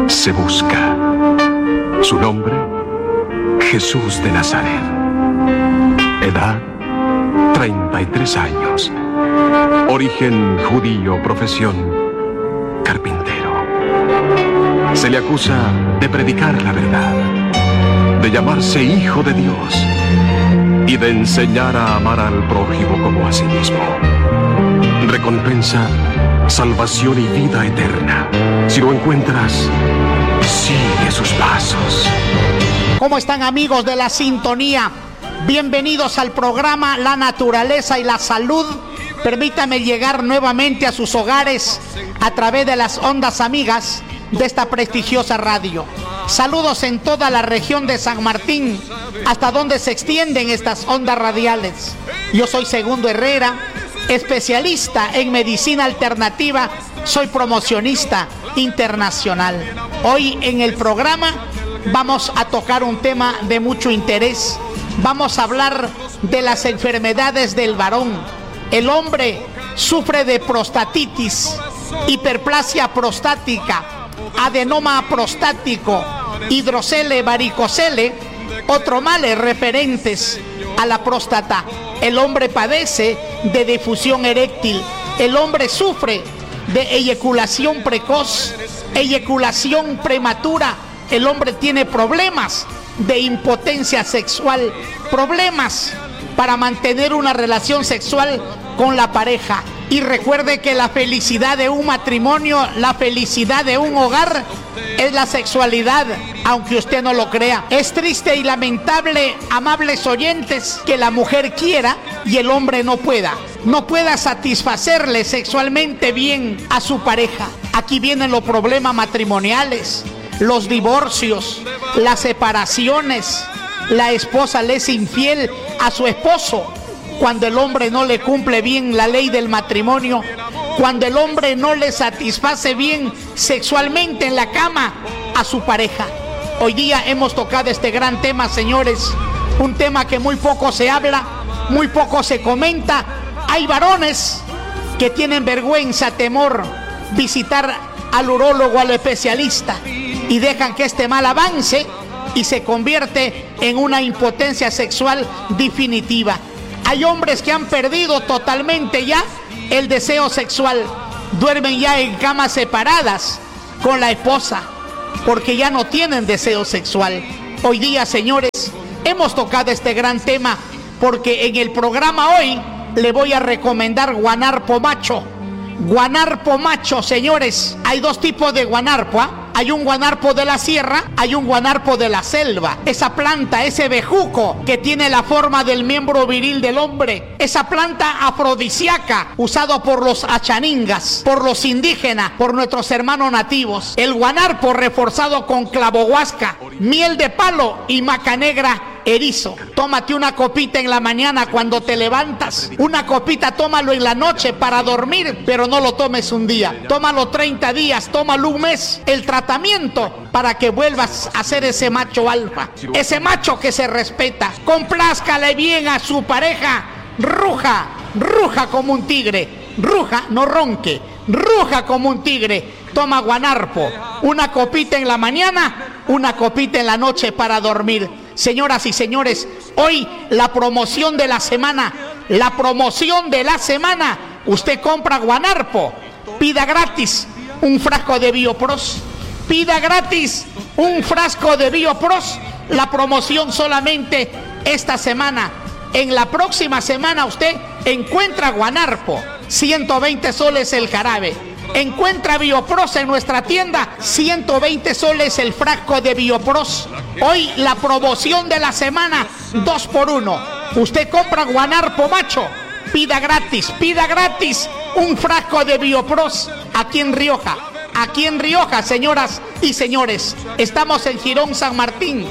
se busca. Su nombre, Jesús de Nazaret. Edad, 33 años. Origen judío, profesión, carpintero. Se le acusa de predicar la verdad, de llamarse hijo de Dios y de enseñar a amar al prójimo como a sí mismo. Recompensa, salvación y vida eterna. Si lo encuentras, sigue sus pasos. ¿Cómo están, amigos de la sintonía? Bienvenidos al programa La Naturaleza y la Salud. Permítame llegar nuevamente a sus hogares a través de las ondas amigas de esta prestigiosa radio. Saludos en toda la región de San Martín, hasta donde se extienden estas ondas radiales. Yo soy Segundo Herrera, especialista en medicina alternativa, soy promocionista internacional. Hoy en el programa vamos a tocar un tema de mucho interés. Vamos a hablar de las enfermedades del varón. El hombre sufre de prostatitis, hiperplasia prostática, adenoma prostático, hidrocele, varicocele, otros males referentes a la próstata. El hombre padece de difusión eréctil. El hombre sufre de eyaculación precoz, eyaculación prematura. El hombre tiene problemas de impotencia sexual, problemas para mantener una relación sexual con la pareja. Y recuerde que la felicidad de un matrimonio, la felicidad de un hogar es la sexualidad, aunque usted no lo crea. Es triste y lamentable, amables oyentes, que la mujer quiera y el hombre no pueda satisfacerle sexualmente bien a su pareja. Aquí vienen los problemas matrimoniales, los divorcios, las separaciones. La esposa le es infiel a su esposo cuando el hombre no le cumple bien la ley del matrimonio, cuando el hombre no le satisface bien sexualmente en la cama a su pareja. Hoy día hemos tocado este gran tema, señores, un tema que muy poco se habla, muy poco se comenta. Hay varones que tienen vergüenza, temor, visitar al urólogo, al especialista, y dejan que este mal avance y se convierte en una impotencia sexual definitiva. Hay hombres que han perdido totalmente ya el deseo sexual, duermen ya en camas separadas con la esposa porque ya no tienen deseo sexual. Hoy día, señores, hemos tocado este gran tema porque en el programa hoy le voy a recomendar guanarpo macho. Guanarpo macho, señores. Hay dos tipos de guanarpo, ¿eh? Hay un guanarpo de la sierra, hay un guanarpo de la selva. Esa planta, ese bejuco que tiene la forma del miembro viril del hombre. Esa planta afrodisíaca, usado por los achaningas, por los indígenas, por nuestros hermanos nativos. El guanarpo reforzado con clavohuasca, miel de palo y maca negra erizo. Tómate una copita en la mañana cuando te levantas. Una copita tómalo en la noche para dormir, pero no lo tomes un día. Tómalo 30 días, tómalo un mes. El tratamiento para que vuelvas a ser ese macho alfa. Ese macho que se respeta. Complázcale bien a su pareja. Ruja, ruja como un tigre. Ruja, no ronque. Ruja como un tigre. Toma guanarpo. Una copita en la mañana, una copita en la noche para dormir. Señoras y señores, hoy la promoción de la semana. La promoción de la semana. Usted compra guanarpo, pida gratis un frasco de Biopros. Pida gratis un frasco de Biopros. La promoción solamente esta semana. En la próxima semana usted encuentra guanarpo, 120 soles el jarabe. Encuentra Biopros en nuestra tienda, 120 soles el frasco de Biopros. Hoy la promoción de la semana, 2 por 1. Usted compra guanarpo macho, pida gratis un frasco de Biopros aquí en Rioja. Aquí en Rioja, señoras y señores, estamos en Jirón San Martín,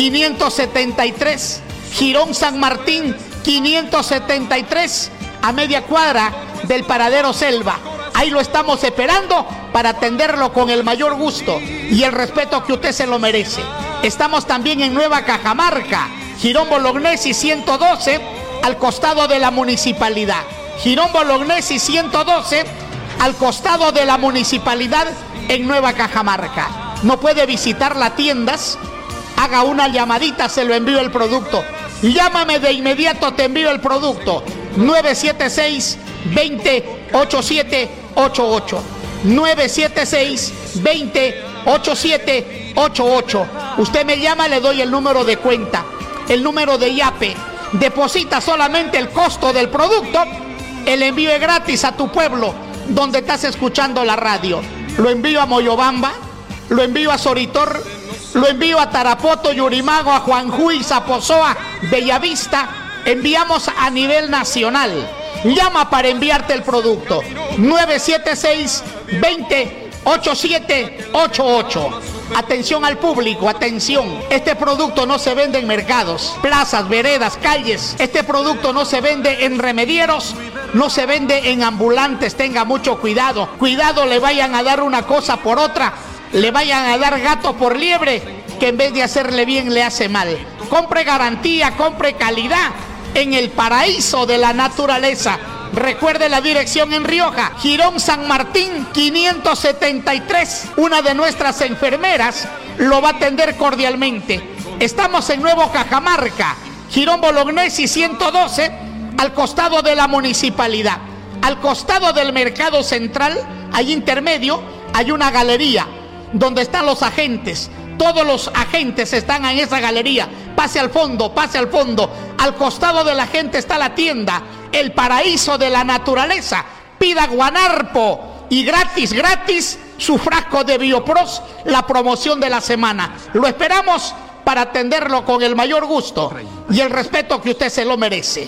573. Jirón San Martín, 573, a media cuadra del Paradero Selva. Ahí lo estamos esperando para atenderlo con el mayor gusto y el respeto que usted se lo merece. Estamos también en Nueva Cajamarca, Jirón Bolognesi 112, al costado de la municipalidad. Jirón Bolognesi 112, al costado de la municipalidad en Nueva Cajamarca. no puede visitar las tiendas, haga una llamadita, se lo envío el producto. Llámame de inmediato, te envío el producto. 976-20-8788. 976-20-8788. Usted me llama, le doy el número de cuenta, el número de YAPE. Deposita solamente el costo del producto. El envío es gratis a tu pueblo donde estás escuchando la radio. Lo envío a Moyobamba, lo envío a Soritor, lo envío a Tarapoto, Yurimago, a Juanjuy, Zapozoa, Bellavista. Enviamos a nivel nacional. Llama para enviarte el producto. 976-20-8788. Atención al público, atención. Este producto no se vende en mercados, plazas, veredas, calles. Este producto no se vende en remedieros, no se vende en ambulantes. Tenga mucho cuidado. Cuidado, le vayan a dar una cosa por otra, le vayan a dar gato por liebre, que en vez de hacerle bien le hace mal. Compre garantía, compre calidad en el paraíso de la naturaleza. Recuerde la dirección en Rioja, Jirón San Martín 573. Una de nuestras enfermeras lo va a atender cordialmente. Estamos en Nuevo Cajamarca, Jirón Bolognesi 112, al costado de la municipalidad. Al costado del mercado central, ahí intermedio, hay una galería donde están los agentes. Todos los agentes están en esa galería. Pase al fondo, pase al fondo. Al costado de la gente está la tienda, el paraíso de la naturaleza. Pida Guanarpo y gratis, gratis, su frasco de Biopros, la promoción de la semana. Lo esperamos para atenderlo con el mayor gusto y el respeto que usted se lo merece.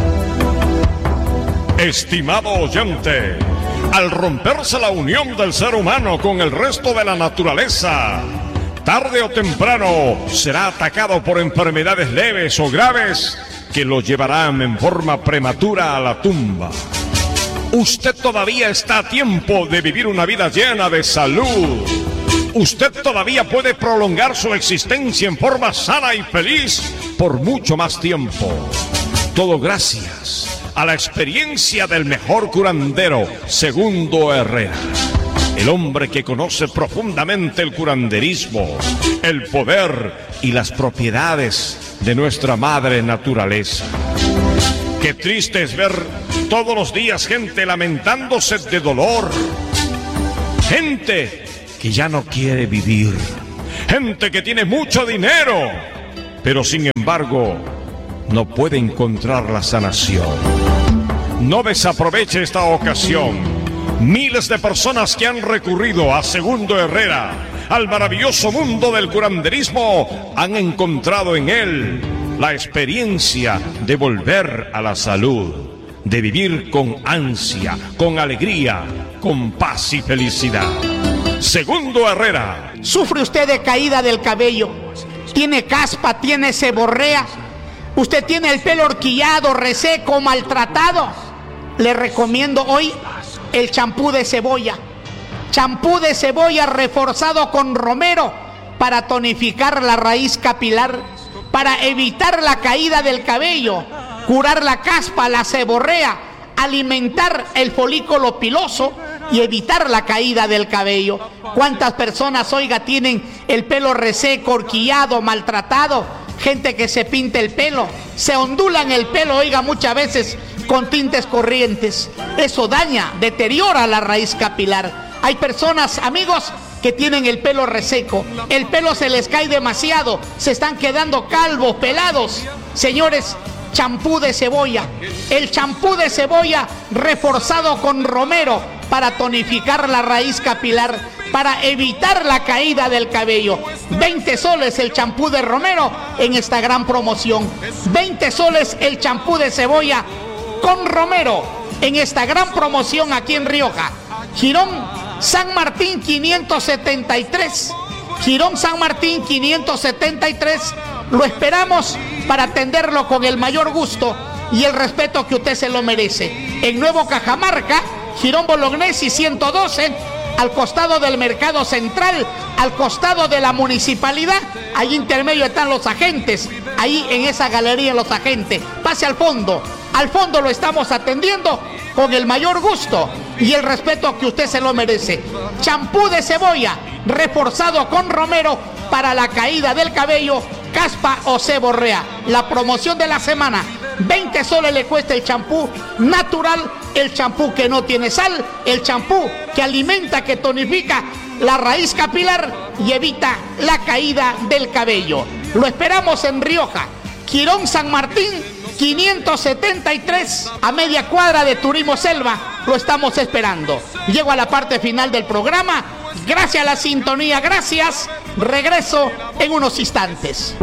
Estimado oyente, al romperse la unión del ser humano con el resto de la naturaleza, tarde o temprano será atacado por enfermedades leves o graves que lo llevarán en forma prematura a la tumba. Usted todavía está a tiempo de vivir una vida llena de salud. Usted todavía puede prolongar su existencia en forma sana y feliz por mucho más tiempo. Todo gracias a la experiencia del mejor curandero, Segundo Herrera. El hombre que conoce profundamente el curanderismo, el poder y las propiedades de nuestra madre naturaleza. Qué triste es ver todos los días gente lamentándose de dolor. Gente que ya no quiere vivir. Gente que tiene mucho dinero, pero sin embargo no puede encontrar la sanación. No desaproveche esta ocasión. Miles de personas que han recurrido a Segundo Herrera, al maravilloso mundo del curanderismo, han encontrado en él la experiencia de volver a la salud, de vivir con ansia, con alegría, con paz y felicidad. Segundo Herrera. ¿Sufre usted de caída del cabello? ¿Tiene caspa? ¿Tiene seborrea? ¿Usted tiene el pelo horquillado, reseco, maltratado? Le recomiendo hoy el champú de cebolla. Champú de cebolla reforzado con romero para tonificar la raíz capilar, para evitar la caída del cabello, curar la caspa, la seborrea, alimentar el folículo piloso y evitar la caída del cabello. ¿Cuántas personas, oiga, tienen el pelo reseco, horquillado, maltratado? Gente que se pinta el pelo, se ondulan el pelo, oiga, muchas veces con tintes corrientes. Eso daña, deteriora la raíz capilar. Hay personas, amigos, que tienen el pelo reseco, el pelo se les cae demasiado, se están quedando calvos, pelados. Señores, champú de cebolla, el champú de cebolla reforzado con romero para tonificar la raíz capilar, para evitar la caída del cabello. 20 soles el champú de romero en esta gran promoción. 20 soles el champú de cebolla con romero en esta gran promoción aquí en Rioja. Jirón San Martín 573. Jirón San Martín 573. Lo esperamos para atenderlo con el mayor gusto y el respeto que usted se lo merece. En Nuevo Cajamarca, Jirón Bolognesi 112, al costado del mercado central, al costado de la municipalidad. Ahí intermedio están los agentes, ahí en esa galería los agentes. Pase al fondo lo estamos atendiendo con el mayor gusto y el respeto que usted se lo merece. Champú de cebolla, reforzado con romero para la caída del cabello, caspa o seborrea. La promoción de la semana, 20 soles le cuesta el champú natural, el champú que no tiene sal, el champú que alimenta, que tonifica la raíz capilar y evita la caída del cabello. Lo esperamos en Rioja, Quirón San Martín 573, a media cuadra de Turismo Selva. Lo estamos esperando. Llego a la parte final del programa. Gracias a la sintonía, gracias. Regreso en unos instantes.